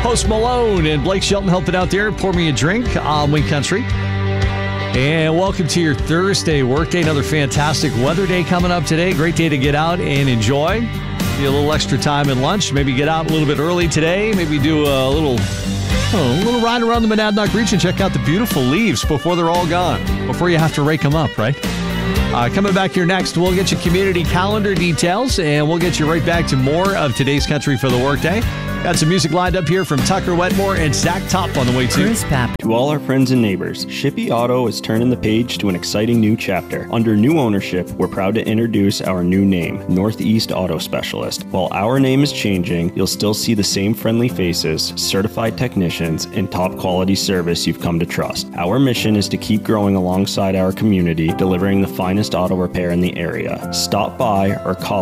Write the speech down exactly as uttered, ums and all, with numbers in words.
Post Malone and Blake Shelton helping out there. Pour me a drink on Wing Country. And welcome to your Thursday workday. Another fantastic weather day coming up today. Great day to get out and enjoy. Be a little extra time at lunch. Maybe get out a little bit early today. Maybe do a little, oh, a little ride around the Monadnock region. Check out the beautiful leaves before they're all gone. Before you have to rake them up, right? Uh, coming back here next, we'll get you community calendar details, and we'll get you right back to more of today's Country for the Workday. Got some music lined up here from Tucker Wetmore and Zach Top on the way too. Chris Papp. To all our friends and neighbors, Shippey Auto is turning the page to an exciting new chapter. Under new ownership, we're proud to introduce our new name, Northeast Auto Specialist. While our name is changing, you'll still see the same friendly faces, certified technicians, and top quality service you've come to trust. Our mission is to keep growing alongside our community, delivering the finest auto repair in the area. Stop by or call